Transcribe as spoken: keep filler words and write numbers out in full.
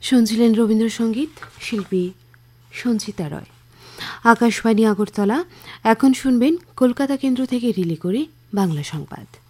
শুনছিলেন রবীন্দ্রসঙ্গীত, শিল্পী সঞ্চিতা রয়। আকাশবাণী আগরতলা। এখন শুনবেন কলকাতা কেন্দ্র থেকে রিলে করে বাংলা সংবাদ।